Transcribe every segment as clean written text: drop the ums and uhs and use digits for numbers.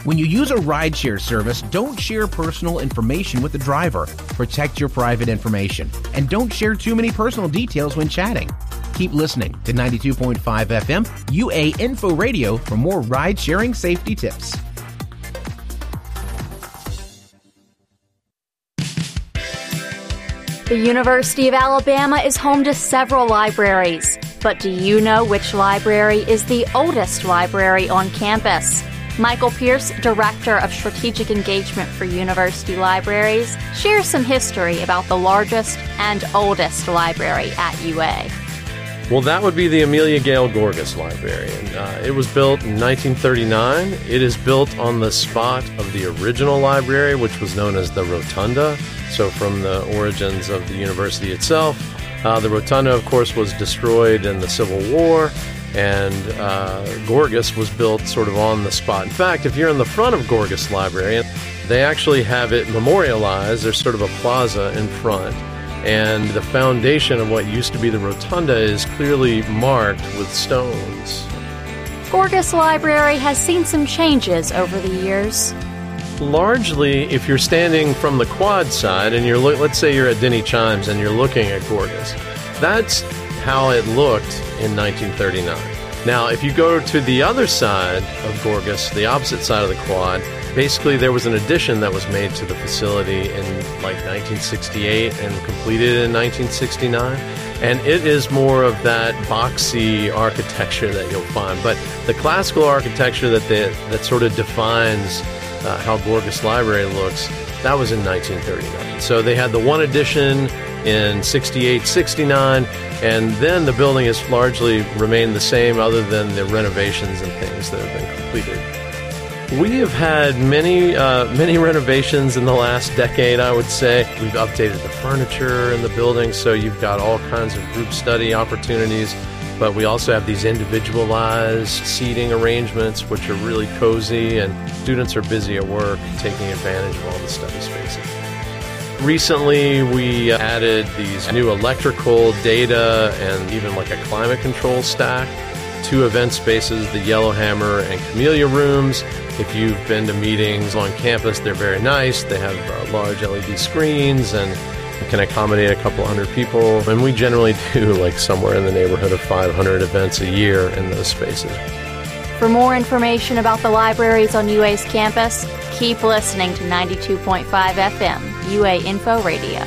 When you use a rideshare service, don't share personal information with the driver. Protect your private information. And don't share too many personal details when chatting. Keep listening to 92.5 FM UA Info Radio for more ride-sharing safety tips. The University of Alabama is home to several libraries. But do you know which library is the oldest library on campus? Michael Pierce, Director of Strategic Engagement for University Libraries, shares some history about the largest and oldest library at UA. Well, that would be the Amelia Gail Gorgas Library. And, it was built in 1939. It is built on the spot of the original library, which was known as the Rotunda. So from the origins of the university itself, the Rotunda, of course, was destroyed in the Civil War, and Gorgas was built sort of on the spot. In fact, if you're in the front of Gorgas Library, they actually have it memorialized. There's sort of a plaza in front, and the foundation of what used to be the Rotunda is clearly marked with stones. Gorgas Library has seen some changes over the years. Largely, if you're standing from the quad side and let's say you're at Denny Chimes and you're looking at Gorgas, that's how it looked in 1939. Now, if you go to the other side of Gorgas, the opposite side of the quad, basically there was an addition that was made to the facility in like 1968 and completed in 1969. And it is more of that boxy architecture that you'll find. But the classical architecture that sort of defines how Gorgas Library looks, that was in 1939. So they had the one addition in 68, 69, and then the building has largely remained the same other than the renovations and things that have been completed. We have had many renovations in the last decade, I would say. We've updated the furniture in the building, so you've got all kinds of group study opportunities. But we also have these individualized seating arrangements, which are really cozy, and students are busy at work taking advantage of all the study spaces. Recently, we added these new electrical, data, and even like a climate control stack. 2 event spaces, the Yellowhammer and Camellia rooms. If you've been to meetings on campus, they're very nice. They have large LED screens and can accommodate a couple hundred people. And we generally do like somewhere in the neighborhood of 500 events a year in those spaces. For more information about the libraries on UA's campus, keep listening to 92.5 FM, UA Info Radio.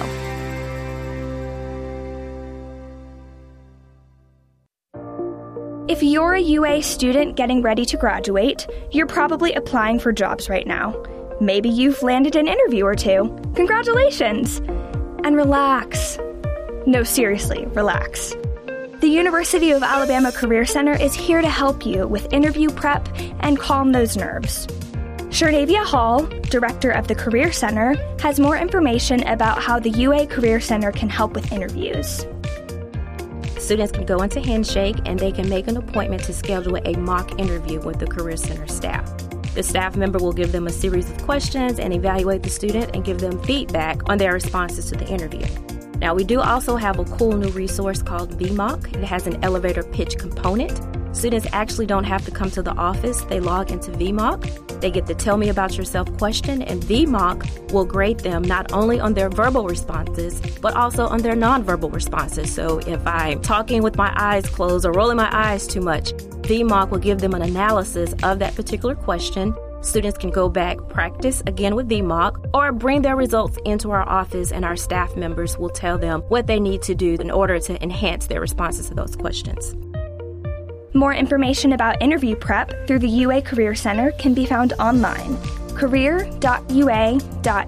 If you're a UA student getting ready to graduate, you're probably applying for jobs right now. Maybe you've landed an interview or 2. Congratulations! And relax. No, seriously, relax. The University of Alabama Career Center is here to help you with interview prep and calm those nerves. Shardavia Hall, director of the Career Center, has more information about how the UA Career Center can help with interviews. Students can go into Handshake and they can make an appointment to schedule a mock interview with the Career Center staff. The staff member will give them a series of questions and evaluate the student and give them feedback on their responses to the interview. Now, we do also have a cool new resource called VMock. It has an elevator pitch component. Students actually don't have to come to the office. They log into VMock. They get the Tell Me About Yourself question, and VMock will grade them not only on their verbal responses, but also on their nonverbal responses. So if I'm talking with my eyes closed or rolling my eyes too much, VMock will give them an analysis of that particular question. Students can go back, practice again with VMock, or bring their results into our office, and our staff members will tell them what they need to do in order to enhance their responses to those questions. More information about interview prep through the UA Career Center can be found online, career.ua.edu.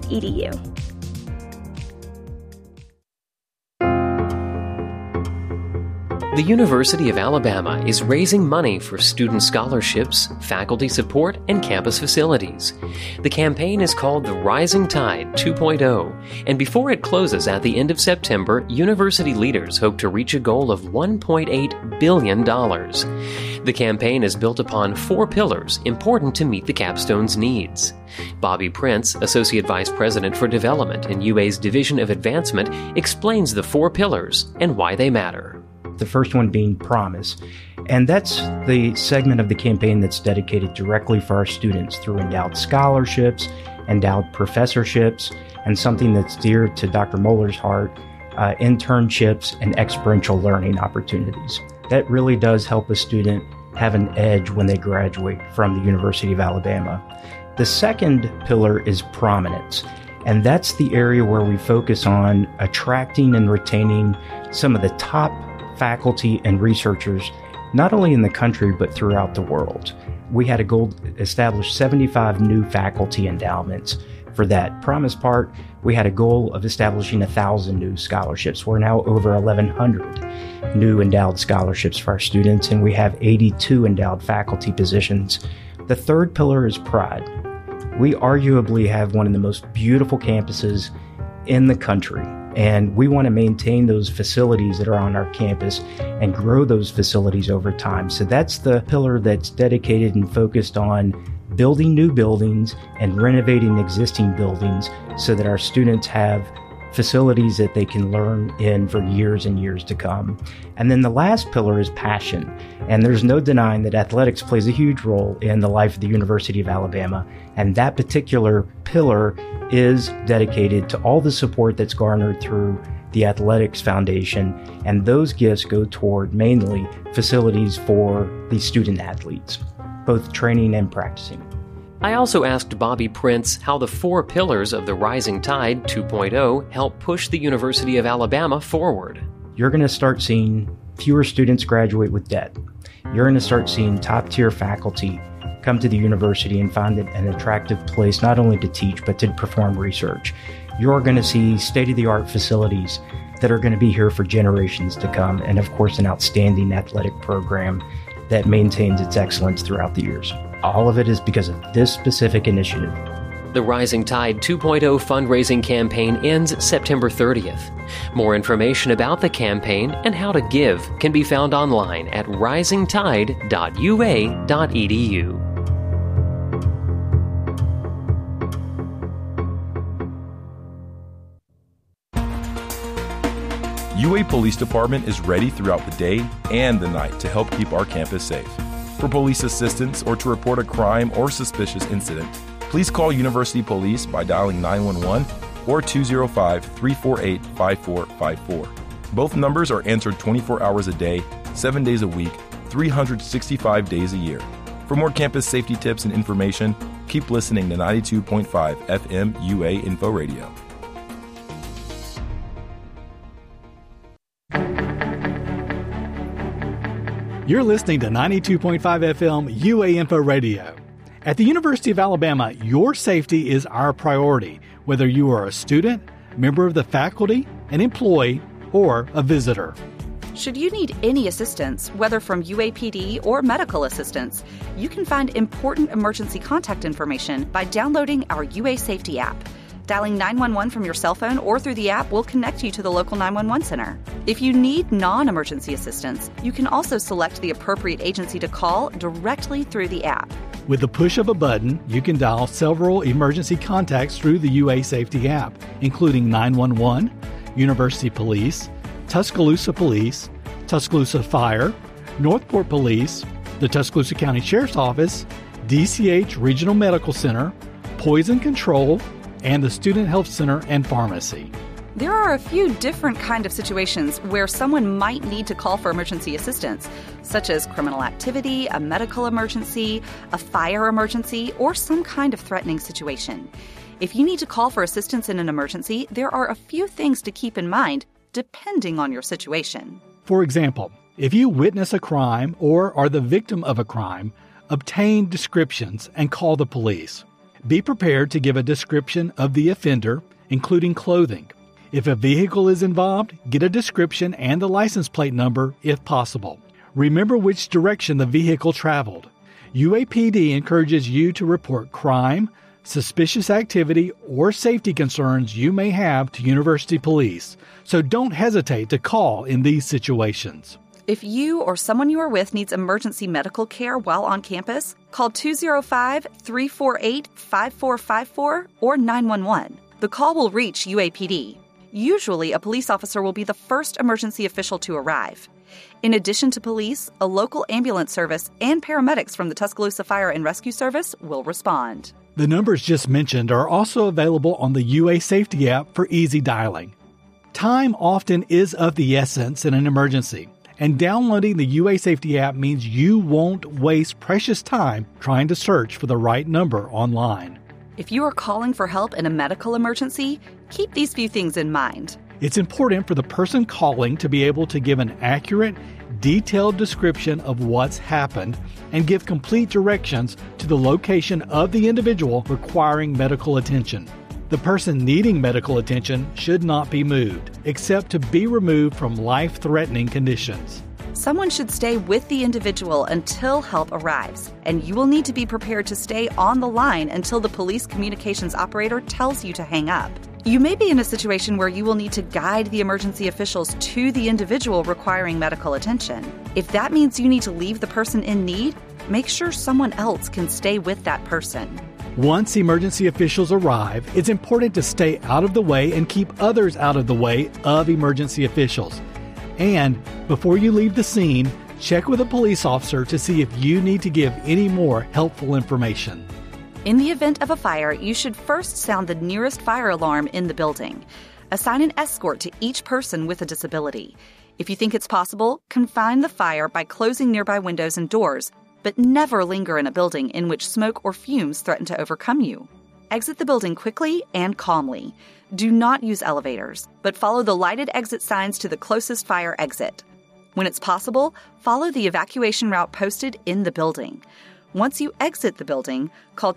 The University of Alabama is raising money for student scholarships, faculty support, and campus facilities. The campaign is called the Rising Tide 2.0, and before it closes at the end of September, university leaders hope to reach a goal of $1.8 billion. The campaign is built upon 4 pillars important to meet the capstone's needs. Bobby Prince, Associate Vice President for Development in UA's Division of Advancement, explains the 4 pillars and why they matter. the first one being Promise. And that's the segment of the campaign that's dedicated directly for our students through endowed scholarships, endowed professorships, and something that's dear to Dr. Moeller's heart, internships and experiential learning opportunities. That really does help a student have an edge when they graduate from the University of Alabama. The second pillar is Prominence, and that's the area where we focus on attracting and retaining some of the top faculty and researchers, not only in the country, but throughout the world. We had a goal to establish 75 new faculty endowments. For that Promise part, we had a goal of establishing 1,000 new scholarships. We're now over 1,100 new endowed scholarships for our students, and we have 82 endowed faculty positions. The third pillar is Pride. We arguably have one of the most beautiful campuses in the country, and we want to maintain those facilities that are on our campus and grow those facilities over time. So that's the pillar that's dedicated and focused on building new buildings and renovating existing buildings so that our students have facilities that they can learn in for years and years to come. And then the last pillar is Passion. And there's no denying that athletics plays a huge role in the life of the University of Alabama. And that particular pillar is dedicated to all the support that's garnered through the Athletics Foundation. And those gifts go toward mainly facilities for the student athletes, both training and practicing. I also asked Bobby Prince how the 4 pillars of the Rising Tide 2.0 help push the University of Alabama forward. You're going to start seeing fewer students graduate with debt. You're going to start seeing top-tier faculty come to the university and find it an attractive place not only to teach, but to perform research. You're going to see state-of-the-art facilities that are going to be here for generations to come, and of course an outstanding athletic program that maintains its excellence throughout the years. All of it is because of this specific initiative. The Rising Tide 2.0 fundraising campaign ends September 30th. More information about the campaign and how to give can be found online at risingtide.ua.edu. UA Police Department is ready throughout the day and the night to help keep our campus safe. For police assistance or to report a crime or suspicious incident, please call University Police by dialing 911 or 205-348-5454. Both numbers are answered 24 hours a day, 7 days a week, 365 days a year. For more campus safety tips and information, keep listening to 92.5 FM UA Info Radio. You're listening to 92.5 FM UA Info Radio. At the University of Alabama, your safety is our priority, whether you are a student, member of the faculty, an employee, or a visitor. Should you need any assistance, whether from UAPD or medical assistance, you can find important emergency contact information by downloading our UA Safety app. Dialing 911 from your cell phone or through the app will connect you to the local 911 center. If you need non-emergency assistance, you can also select the appropriate agency to call directly through the app. With the push of a button, you can dial several emergency contacts through the UA Safety app, including 911, University Police, Tuscaloosa Police, Tuscaloosa Fire, Northport Police, the Tuscaloosa County Sheriff's Office, DCH Regional Medical Center, Poison Control, and the Student Health Center and Pharmacy. There are a few different kind of situations where someone might need to call for emergency assistance, such as criminal activity, a medical emergency, a fire emergency, or some kind of threatening situation. If you need to call for assistance in an emergency, there are a few things to keep in mind depending on your situation. For example, if you witness a crime or are the victim of a crime, obtain descriptions and call the police. Be prepared to give a description of the offender, including clothing. If a vehicle is involved, get a description and the license plate number if possible. Remember which direction the vehicle traveled. UAPD encourages you to report crime, suspicious activity, or safety concerns you may have to University Police, so don't hesitate to call in these situations. If you or someone you are with needs emergency medical care while on campus, call 205-348-5454 or 911. The call will reach UAPD. Usually, a police officer will be the first emergency official to arrive. In addition to police, a local ambulance service and paramedics from the Tuscaloosa Fire and Rescue Service will respond. The numbers just mentioned are also available on the UA Safety app for easy dialing. Time often is of the essence in an emergency, and downloading the UA Safety app means you won't waste precious time trying to search for the right number online. If you are calling for help in a medical emergency, keep these few things in mind. It's important for the person calling to be able to give an accurate, detailed description of what's happened and give complete directions to the location of the individual requiring medical attention. The person needing medical attention should not be moved, except to be removed from life-threatening conditions. Someone should stay with the individual until help arrives, and you will need to be prepared to stay on the line until the police communications operator tells you to hang up. You may be in a situation where you will need to guide the emergency officials to the individual requiring medical attention. If that means you need to leave the person in need, make sure someone else can stay with that person. Once emergency officials arrive, it's important to stay out of the way and keep others out of the way of emergency officials. And before you leave the scene, check with a police officer to see if you need to give any more helpful information. In the event of a fire, you should first sound the nearest fire alarm in the building. Assign an escort to each person with a disability. If you think it's possible, confine the fire by closing nearby windows and doors, but never linger in a building in which smoke or fumes threaten to overcome you. Exit the building quickly and calmly. Do not use elevators, but follow the lighted exit signs to the closest fire exit. When it's possible, follow the evacuation route posted in the building. Once you exit the building, call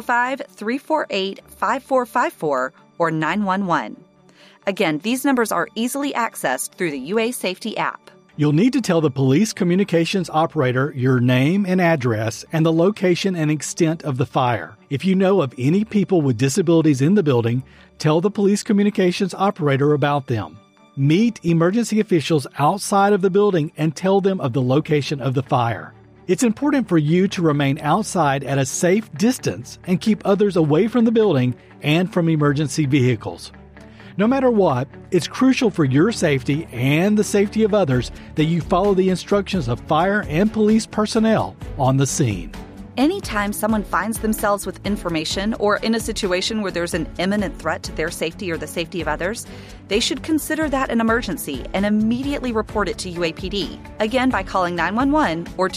205-348-5454 or 911. Again, these numbers are easily accessed through the UA Safety app. You'll need to tell the police communications operator your name and address and the location and extent of the fire. If you know of any people with disabilities in the building, tell the police communications operator about them. Meet emergency officials outside of the building and tell them of the location of the fire. It's important for you to remain outside at a safe distance and keep others away from the building and from emergency vehicles. No matter what, it's crucial for your safety and the safety of others that you follow the instructions of fire and police personnel on the scene. Anytime someone finds themselves with information or in a situation where there's an imminent threat to their safety or the safety of others, they should consider that an emergency and immediately report it to UAPD, again by calling 911 or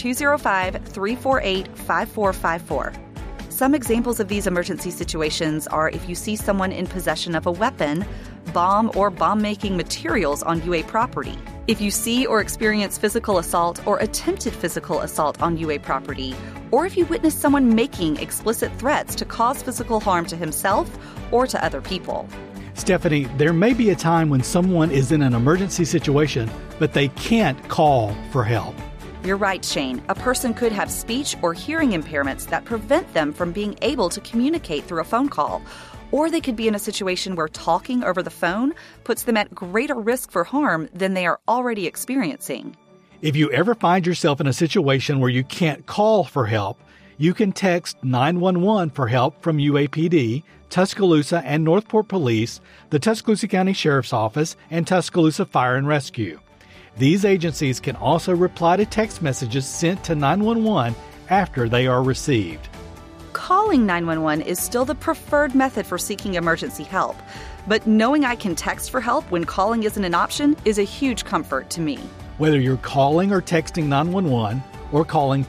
205-348-5454. Some examples of these emergency situations are if you see someone in possession of a weapon, bomb, or bomb-making materials on UA property. If you see or experience physical assault or attempted physical assault on UA property, or if you witness someone making explicit threats to cause physical harm to himself or to other people. Stephanie, there may be a time when someone is in an emergency situation, but they can't call for help. You're right, Shane. A person could have speech or hearing impairments that prevent them from being able to communicate through a phone call. Or they could be in a situation where talking over the phone puts them at greater risk for harm than they are already experiencing. If you ever find yourself in a situation where you can't call for help, you can text 911 for help from UAPD, Tuscaloosa and Northport Police, the Tuscaloosa County Sheriff's Office, and Tuscaloosa Fire and Rescue. These agencies can also reply to text messages sent to 911 after they are received. Calling 911 is still the preferred method for seeking emergency help, but knowing I can text for help when calling isn't an option is a huge comfort to me. Whether you're calling or texting 911 or calling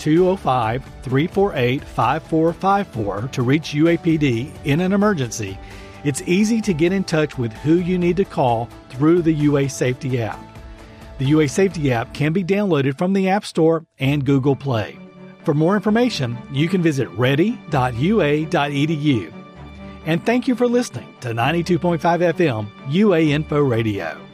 205-348-5454 to reach UAPD in an emergency, it's easy to get in touch with who you need to call through the UA Safety app. The UA Safety app can be downloaded from the App Store and Google Play. For more information, you can visit ready.ua.edu. And thank you for listening to 92.5 FM UA Info Radio.